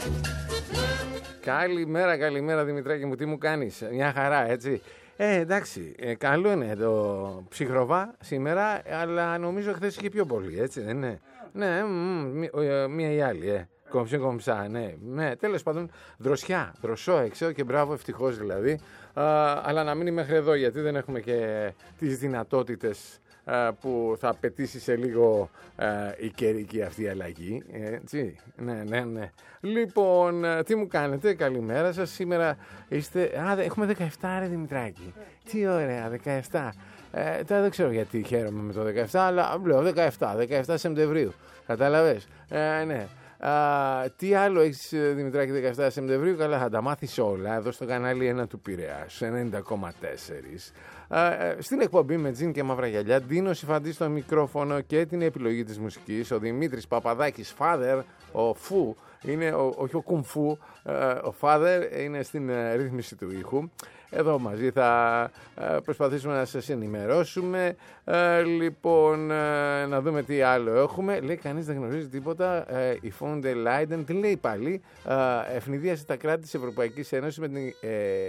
Καλημέρα Δημητράκη μου, τι μου κάνεις? Μια χαρά, έτσι. Εντάξει, καλό είναι το ψυχροβά σήμερα, αλλά νομίζω χθες είχε πιο πολύ, έτσι δεν είναι? Ναι, μία ή άλλη, κομψά, ναι. Τέλος πάντων, δροσό έξω και μπράβο, ευτυχώς δηλαδή. Αλλά να μείνει μέχρι εδώ, γιατί δεν έχουμε και τις δυνατότητες που θα απαιτήσει σε λίγο η καιρική αυτή αλλαγή, έτσι. Ναι. Λοιπόν, τι μου κάνετε? Καλημέρα σας. Σήμερα είστε... έχουμε 17, ρε Δημητράκη. Τι ωραία, 17. Τώρα δεν ξέρω γιατί χαίρομαι με το 17, αλλά λέω 17 Σεπτεμβρίου. Κατάλαβες? Ναι. Τι άλλο έχεις, Δημητράκη, 17 Σεπτεμβρίου? Καλά, θα τα μάθεις όλα εδώ στο κανάλι 1 του Πειραιάς 90,4. Στην εκπομπή με τζιν και μαύρα γυαλιά, Ντίνο Σιφαντή στο μικρόφωνο και την επιλογή της μουσικής, ο Δημήτρης Παπαδάκης, Father, ο Φου, είναι όχι ο Κουμφού, ο Father είναι στην ρύθμιση του ήχου. Εδώ μαζί θα προσπαθήσουμε να σας ενημερώσουμε. Λοιπόν, να δούμε τι άλλο έχουμε. Λέει, κανείς δεν γνωρίζει τίποτα. Η Von der Leyen, τι λέει πάλι? Ευνηδίασε τα κράτη της Ευρωπαϊκής Ένωσης με την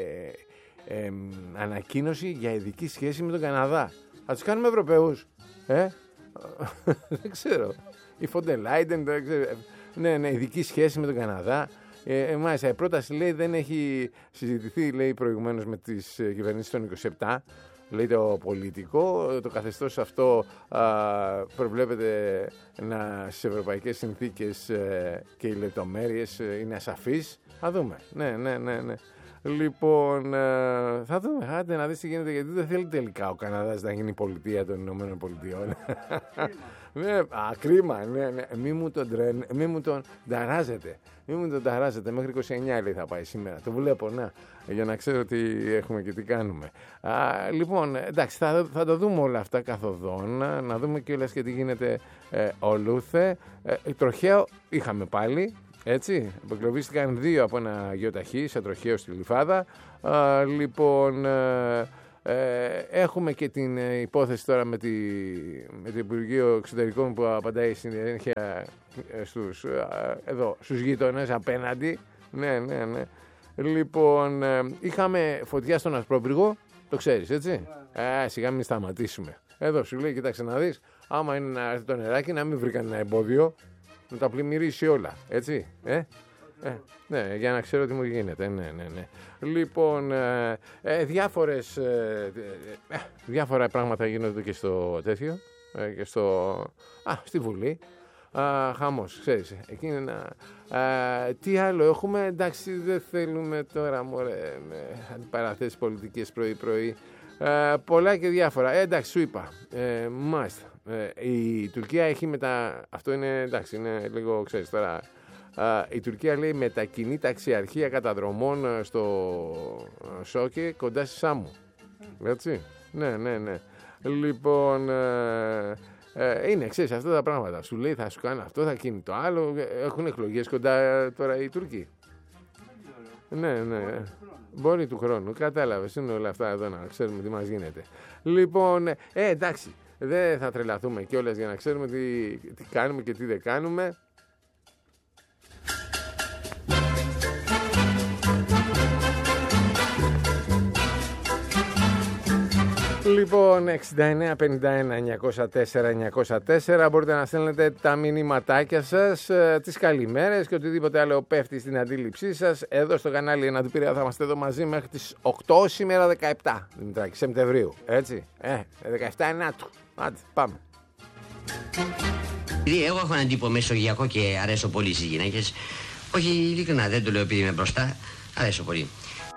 ανακοίνωση για ειδική σχέση με τον Καναδά. Θα τους κάνουμε Ευρωπαίους? Δεν ξέρω. Η Von der Leyen, δεν ξέρω. Ναι, ειδική σχέση με τον Καναδά. Μάλιστα, η πρόταση, λέει, δεν έχει συζητηθεί, λέει, προηγουμένως με τις κυβερνήσεις των 27. Λέει το πολιτικό, το καθεστώς αυτό προβλέπεται στις ευρωπαϊκές συνθήκες και οι λεπτομέρειες είναι ασαφείς. Θα δούμε. Ναι. Λοιπόν, θα δούμε. Άντε να δεις τι γίνεται, γιατί δεν θέλει τελικά ο Καναδάς να γίνει πολιτεία των Ηνωμένων Πολιτειών. Κρίμα, ναι. Μη μου τον ταράζετε. Μέχρι 29 λέει θα πάει σήμερα. Το βλέπω, για να ξέρω τι έχουμε και τι κάνουμε. Λοιπόν, εντάξει, θα το δούμε όλα αυτά καθοδόν. Να δούμε κιόλας και τι γίνεται ολούθε. Τροχαίο είχαμε πάλι. Έτσι, αποκλωβίστηκαν 2 από ένα γεωταχή σε τροχαίο στη Γλυφάδα. Λοιπόν, έχουμε και την υπόθεση τώρα με το Υπουργείο Εξωτερικών που απαντάει συνέχεια στους γείτονες απέναντι. Ναι. Λοιπόν, είχαμε φωτιά στον Ασπρόπυργο, το ξέρεις, έτσι. Σιγά μην σταματήσουμε. Εδώ σου λέει, κοιτάξτε να δεις, άμα είναι να έρθει το νεράκι, να μην βρει κανένα εμπόδιο, να τα πλημμυρίσει όλα, έτσι. Ναι, για να ξέρω τι μου γίνεται. Ναι. Λοιπόν, διάφορα πράγματα γίνονται και στο τέτοιο, και στη Βουλή. Χαμός, ξέρεις. Τι άλλο έχουμε? Εντάξει, δεν θέλουμε τώρα, μωρέ, αντιπαραθέσεις πολιτικές πρωί-πρωί. Πολλά και διάφορα. Εντάξει, σου είπα. Μάλιστα. Η Τουρκία έχει αυτό είναι, εντάξει, είναι λίγο, ξέρεις τώρα. Η Τουρκία, λέει, μετακινεί ταξιαρχία καταδρομών στο Σόκε κοντά στη Σάμου. Έτσι. Ναι. Λοιπόν, είναι, ξέρεις, αυτά τα πράγματα. Σου λέει, θα σου κάνω αυτό, θα γίνει το άλλο. Έχουν εκλογές κοντά τώρα οι Τούρκοι. Ναι. Μπορεί του χρόνου. Κατάλαβες, είναι όλα αυτά εδώ να ξέρουμε τι μας γίνεται. Λοιπόν, εντάξει, δεν θα τρελαθούμε κιόλας για να ξέρουμε τι κάνουμε και τι δεν κάνουμε. Λοιπόν, 69 51 904 904 μπορείτε να στέλνετε τα μηνύματάκια σας, τις καλημέρες και οτιδήποτε άλλο πέφτει στην αντίληψή σας. Εδώ στο κανάλι 1 του Πειραιά θα είμαστε εδώ μαζί μέχρι τις 8 σήμερα 17 Δημητράκη, Σεπτεμβρίου. Έτσι, 17 Ενάτου. Άντε, πάμε. Εγώ έχω έναν τύπο μεσογειακό και αρέσω πολύ στις γυναίκες. Όχι, ειλικρινά, δεν το λέω επειδή είμαι μπροστά. Αρέσω πολύ.